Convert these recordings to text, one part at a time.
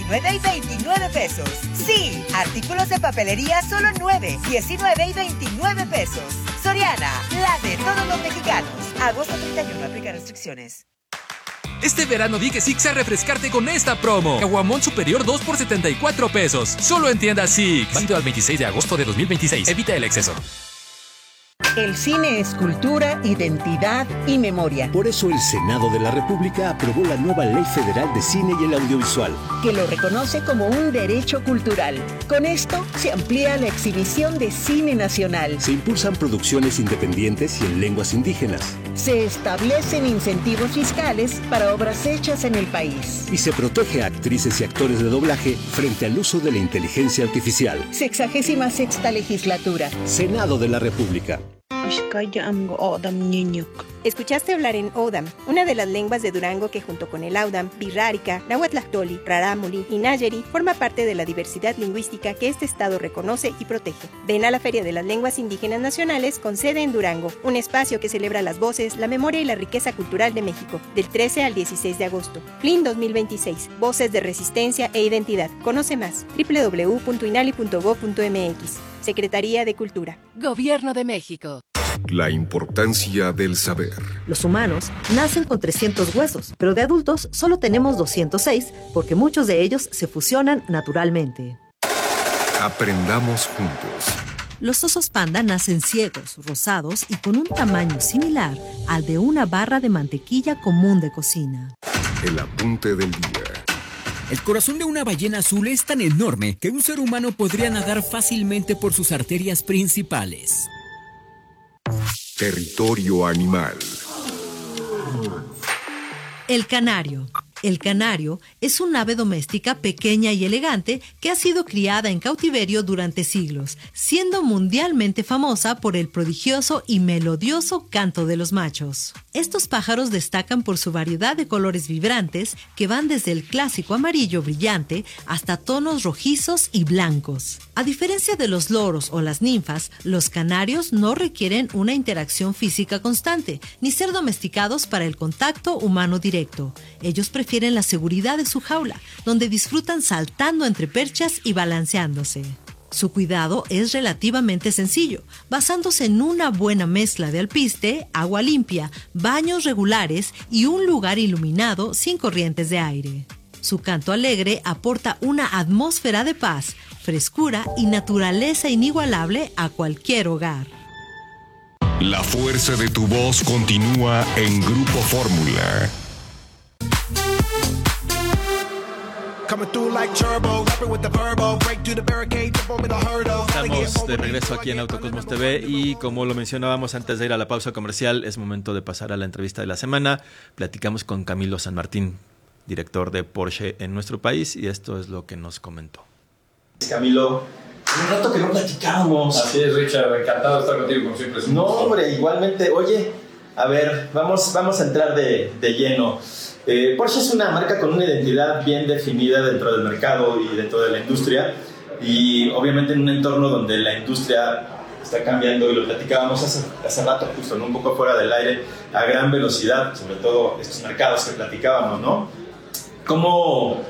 19 y 29 pesos. Sí, artículos de papelería solo 9, 19 y 29 pesos. Soriana, la de todos los mexicanos. Agosto 31, aplica restricciones. Este verano di que Six a refrescarte con esta promo. Caguamón superior 2 por 74 pesos. Solo en tiendas Six. Válido al 26 de agosto de 2026. Evita el exceso. El cine es cultura, identidad y memoria. Por eso el Senado de la República aprobó la nueva Ley Federal de Cine y el Audiovisual, que lo reconoce como un derecho cultural. Con esto se amplía la exhibición de cine nacional. Se impulsan producciones independientes y en lenguas indígenas. Se establecen incentivos fiscales para obras hechas en el país. Y se protege a actrices y actores de doblaje frente al uso de la inteligencia artificial. 66ª legislatura. Senado de la República. Escuchaste hablar en Odam, una de las lenguas de Durango que junto con el Audam, Pirrárica, Nahuatlactoli, Rarámuri y Nayeri forma parte de la diversidad lingüística que este estado reconoce y protege. Ven a la Feria de las Lenguas Indígenas Nacionales con sede en Durango, un espacio que celebra las voces, la memoria y la riqueza cultural de México, del 13 al 16 de agosto. FLIN 2026, Voces de Resistencia e Identidad. Conoce más, www.inali.gov.mx. Secretaría de Cultura. Gobierno de México. La importancia del saber. Los humanos nacen con 300 huesos, pero de adultos solo tenemos 206 porque muchos de ellos se fusionan naturalmente. Aprendamos juntos. Los osos panda nacen ciegos, rosados y con un tamaño similar al de una barra de mantequilla común de cocina. El apunte del día. El corazón de una ballena azul es tan enorme que un ser humano podría nadar fácilmente por sus arterias principales. Territorio animal. El canario. El canario es un ave doméstica pequeña y elegante que ha sido criada en cautiverio durante siglos, siendo mundialmente famosa por el prodigioso y melodioso canto de los machos. Estos pájaros destacan por su variedad de colores vibrantes que van desde el clásico amarillo brillante hasta tonos rojizos y blancos. A diferencia de los loros o las ninfas, los canarios no requieren una interacción física constante, ni ser domesticados para el contacto humano directo. Ellos prefieren la seguridad de su jaula, donde disfrutan saltando entre perchas y balanceándose. Su cuidado es relativamente sencillo, basándose en una buena mezcla de alpiste, agua limpia, baños regulares y un lugar iluminado sin corrientes de aire. Su canto alegre aporta una atmósfera de paz, frescura y naturaleza inigualable a cualquier hogar. La fuerza de tu voz continúa en Grupo Fórmula. Estamos de regreso aquí en Autocosmos TV y como lo mencionábamos antes de ir a la pausa comercial, es momento de pasar a la entrevista de la semana. Platicamos con Camilo San Martín, director de Porsche en nuestro país, y esto es lo que nos comentó. Camilo, un rato que no platicábamos. Así es, Richard, encantado de estar contigo como siempre. No, hombre, igualmente. Oye, a ver, vamos a entrar de lleno. Porsche es una marca con una identidad bien definida dentro del mercado y dentro de la industria, y obviamente en un entorno donde la industria está cambiando, y lo platicábamos hace rato justo, ¿no? Un poco fuera del aire, a gran velocidad, sobre todo estos mercados que platicábamos, ¿no? ¿Cómo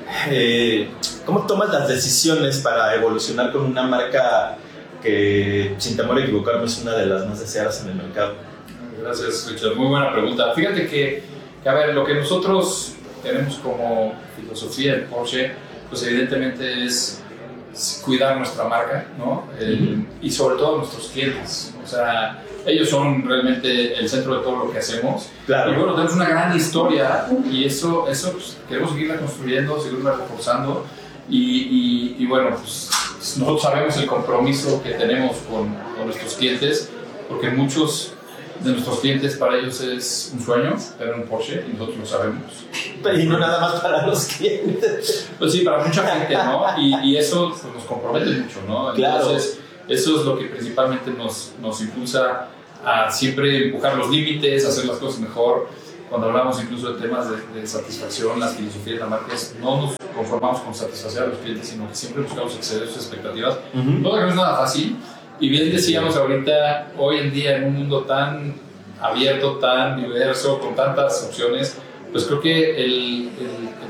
tomas las decisiones para evolucionar con una marca que, sin temor a equivocarme, es una de las más deseadas en el mercado? Gracias, Richard. Muy buena pregunta. Fíjate que a ver, lo que nosotros tenemos como filosofía en Porsche, pues evidentemente es cuidar nuestra marca, ¿no? Y sobre todo nuestros clientes. O sea, ellos son realmente el centro de todo lo que hacemos. Claro. Y bueno, tenemos una gran historia y eso pues, queremos seguirla construyendo, seguirla reforzando. Y bueno, pues nosotros sabemos el compromiso que tenemos con nuestros clientes, porque muchos de nuestros clientes, para ellos es un sueño tener un Porsche, y nosotros lo sabemos. Y no nada más para los clientes. Pues sí, para mucha gente, ¿no? Y eso pues, nos compromete mucho, ¿no? Entonces, eso es lo que principalmente nos impulsa a siempre empujar los límites, hacer las cosas mejor. Cuando hablamos incluso de temas de satisfacción, las filosofías de la marca, no nos conformamos con satisfacer a los clientes, sino que siempre buscamos exceder sus expectativas. No es nada fácil. Y bien decíamos ahorita, hoy en día en un mundo tan abierto, tan diverso, con tantas opciones, pues creo que el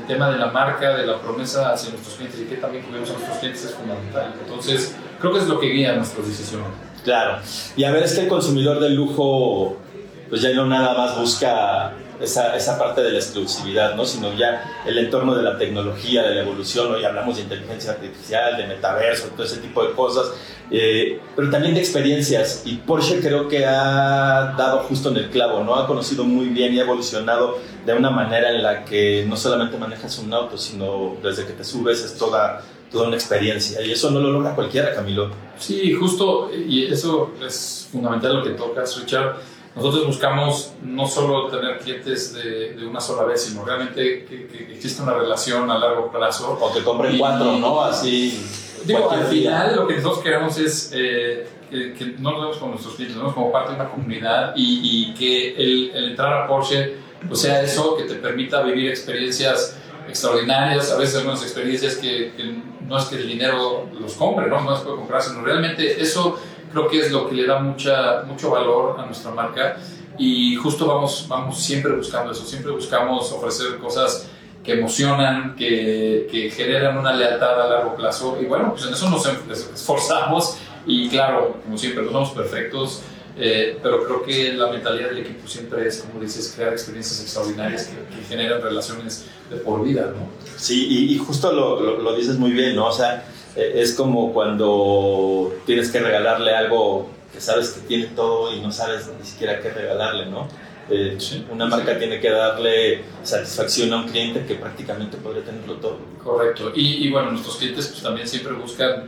el tema de la marca, de la promesa hacia nuestros clientes y que también cuidemos a nuestros clientes es fundamental. Entonces, creo que es lo que guía nuestras decisiones. Claro. Y a ver, es que el consumidor del lujo pues ya no nada más busca esa parte de la exclusividad, ¿no? Sino ya el entorno de la tecnología, de la evolución. Hoy hablamos de inteligencia artificial, de metaverso, todo ese tipo de cosas, pero también de experiencias. Y Porsche creo que ha dado justo en el clavo, ¿no? Ha conocido muy bien y ha evolucionado de una manera en la que no solamente manejas un auto, sino desde que te subes es toda una experiencia. Y eso no lo logra cualquiera, Camilo. Sí, justo, y eso es fundamental lo que tocas, Richard. Nosotros buscamos no solo tener clientes de una sola vez, sino realmente que exista una relación a largo plazo. O que compren 4, ¿no? Así. Digo, al final lo que nosotros queremos es que no nos vemos como nuestros clientes, nos vemos como parte de una comunidad y que el entrar a Porsche pues sea eso, que te permita vivir experiencias extraordinarias, a veces algunas experiencias que no es que el dinero los compre, no se puede comprar, sino realmente eso creo que es lo que le da mucho valor a nuestra marca y justo vamos siempre buscando eso, siempre buscamos ofrecer cosas que emocionan, que generan una lealtad a largo plazo y bueno, pues en eso nos esforzamos y claro, como siempre, no somos perfectos, pero creo que la mentalidad del equipo siempre es, como dices, crear experiencias extraordinarias que generan relaciones de por vida, ¿no? Sí, y justo lo dices muy bien, ¿no? O sea, es como cuando tienes que regalarle algo que sabes que tiene todo y no sabes ni siquiera qué regalarle, ¿no? Sí, una marca tiene que darle satisfacción a un cliente que prácticamente podría tenerlo todo. Correcto, y bueno, nuestros clientes pues también siempre buscan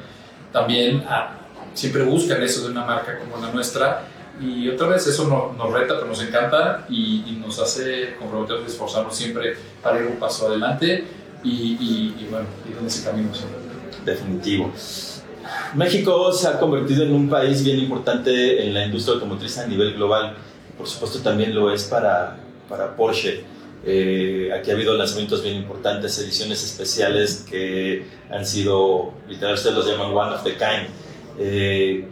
eso de una marca como la nuestra y otra vez eso nos reta, pero nos encanta y nos hace comprometernos y esforzarnos siempre para ir un paso adelante y bueno, ir en ese camino siempre. Definitivo. México se ha convertido en un país bien importante en la industria automotriz a nivel global. Por supuesto también lo es para Porsche. Aquí ha habido lanzamientos bien importantes, ediciones especiales que han sido, literal, ustedes los llaman one of the kind.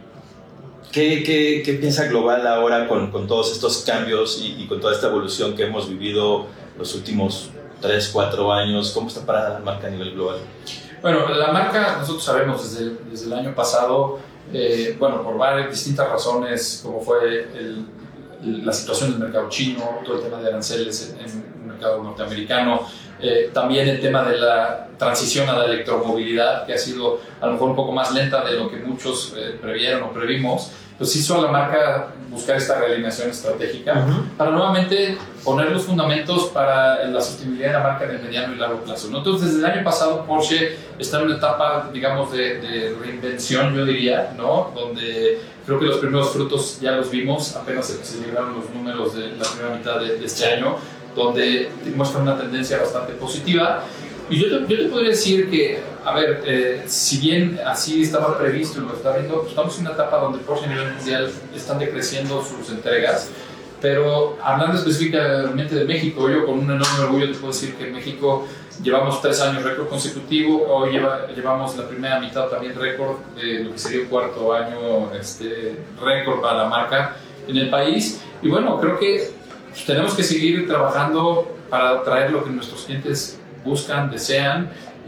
¿Qué piensa Global ahora con todos estos cambios y con toda esta evolución que hemos vivido los últimos 3-4 años? ¿Cómo está parada la marca a nivel global? Bueno, la marca, nosotros sabemos desde el año pasado, por varias distintas razones, como fue la situación del mercado chino, todo el tema de aranceles en el mercado norteamericano, también el tema de la transición a la electromovilidad, que ha sido a lo mejor un poco más lenta de lo que muchos previeron o previmos, pues hizo a la marca buscar esta realineación estratégica para nuevamente poner los fundamentos para la sostenibilidad de la marca en el mediano y largo plazo, ¿no? Entonces, desde el año pasado Porsche está en una etapa, digamos, de reinvención, yo diría, ¿no? Donde creo que los primeros frutos ya los vimos, apenas se libraron los números de la primera mitad de este año, donde muestran una tendencia bastante positiva. Y yo te podría decir que, a ver, si bien así estaba previsto y lo está viendo, pues estamos en una etapa donde Porsche a nivel mundial están decreciendo sus entregas, pero hablando específicamente de México, yo con un enorme orgullo te puedo decir que en México llevamos 3 años récord consecutivo, hoy llevamos la primera mitad también récord de lo que sería el cuarto año récord para la marca en el país, y bueno, creo que pues, tenemos que seguir trabajando para traer lo que nuestros clientes buscan, desean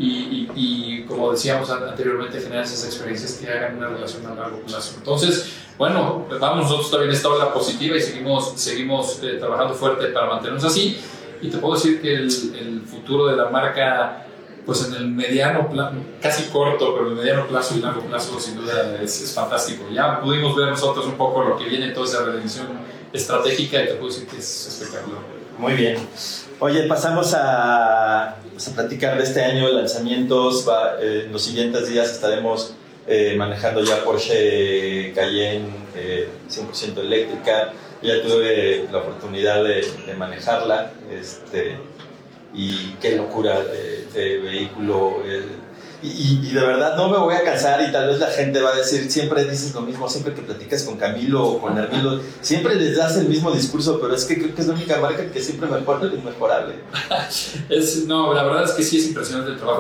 y como decíamos anteriormente, generar esas experiencias que hagan una relación a largo plazo. Entonces, bueno, vamos nosotros también en esta ola positiva y seguimos trabajando fuerte para mantenernos así, y te puedo decir que el futuro de la marca, pues en el mediano plazo, casi corto, pero en el mediano plazo y largo plazo sin duda es fantástico. Ya pudimos ver nosotros un poco lo que viene, toda esa redención estratégica, y te puedo decir que es espectacular. Muy bien. Oye, pasamos a platicar de este año, lanzamientos. En los siguientes días estaremos manejando ya Porsche Cayenne 100% eléctrica. Ya tuve la oportunidad de manejarla y qué locura de vehículo. Y de verdad no me voy a cansar, y tal vez la gente va a decir, siempre dices lo mismo, siempre que platicas con Camilo o con Hermilo, siempre les das el mismo discurso, pero es que creo que es la única marca que siempre mejora lo inmejorable. No, la verdad es que sí es impresionante el trabajo